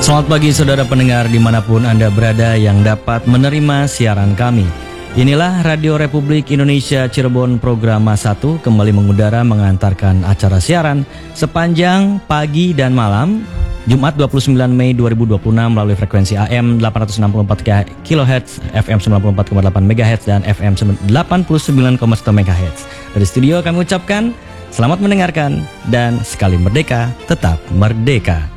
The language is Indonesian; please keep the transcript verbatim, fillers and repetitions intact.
Selamat pagi saudara pendengar dimanapun Anda berada yang dapat menerima siaran kami. Inilah Radio Republik Indonesia Cirebon Programa satu kembali mengudara mengantarkan acara siaran sepanjang pagi dan malam Jumat dua puluh sembilan Mei dua ribu dua puluh enam melalui frekuensi A M delapan ratus enam puluh empat kilohertz, F M sembilan puluh empat koma delapan megahertz dan F M delapan puluh sembilan koma satu megahertz. Dari studio kami ucapkan selamat mendengarkan dan sekali merdeka tetap merdeka.